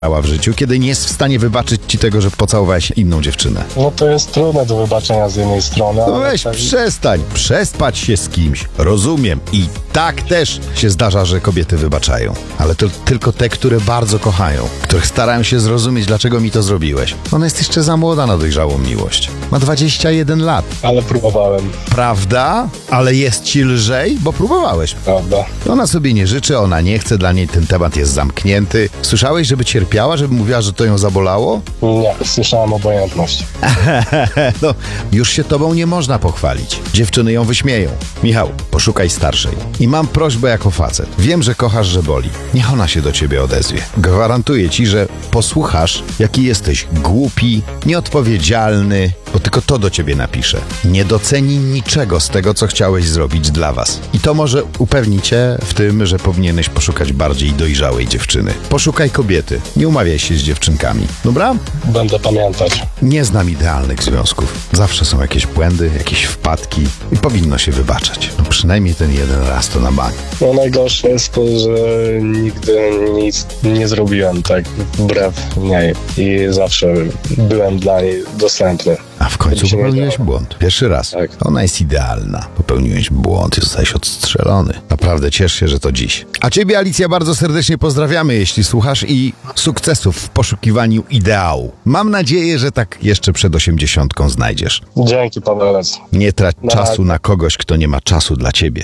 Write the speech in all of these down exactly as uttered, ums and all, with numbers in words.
w życiu, kiedy nie jest w stanie wybaczyć ci tego, że pocałowałeś inną dziewczynę? No to jest trudne do wybaczenia z jednej strony. No ale weź, tak... przestań, przespać się z kimś. Rozumiem. I tak też się zdarza, że kobiety wybaczają. Ale to tylko te, które bardzo kochają, których starają się zrozumieć, dlaczego mi to zrobiłeś. Ona jest jeszcze za młoda na dojrzałą miłość. Ma dwadzieścia jeden lat. Ale próbowałem. Prawda? Ale jest ci lżej, bo próbowałeś. Prawda. Ona sobie nie życzy, ona nie chce, dla niej ten temat jest zamknięty. Słyszałeś, żeby cierpiała, żeby mówiła, że to ją zabolało? Nie, słyszałem obojętność. No, już się tobą nie można pochwalić. Dziewczyny ją wyśmieją. Michał, poszukaj starszej. I mam prośbę jako facet. Wiem, że kochasz, że boli. Niech ona się do ciebie odezwie. Gwarantuję ci, że posłuchasz, jaki jesteś głupi, nieodpowiedzialny, bo tylko to do ciebie napisze. Nie doceni niczego z tego, co chciałeś zrobić dla was. I to może upewni cię w tym, że powinieneś poszukać bardziej dojrzałej dziewczyny. Poszukaj kobiety. Nie umawiaj się z dziewczynkami. Dobra? Będę pamiętać. Nie znam idealnych związków. Zawsze są jakieś błędy, jakieś wpadki i powinno się wybaczać. No przynajmniej ten jeden raz to na bank. No najgorsze jest to, że nigdy nic nie zrobiłem tak wbrew niej i zawsze byłem dla niej dostępny. A w końcu się nie popełniłeś działo. błąd. Pierwszy raz. Tak. Ona jest idealna. Popełniłeś błąd i zostałeś odstrzelony. Naprawdę ciesz się, że to dziś. A ciebie, Alicja, bardzo serdecznie pozdrawiamy, jeśli słuchasz, i sukcesów w poszukiwaniu ideału. Mam nadzieję, że tak jeszcze przed osiemdziesiątką znajdziesz. Dzięki, Pawełec. Nie trać Na czasu razie. na kogoś, kto nie ma czasu dla ciebie.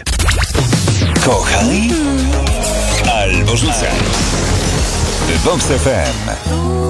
Kochaj albo rzucaj. Vox F M.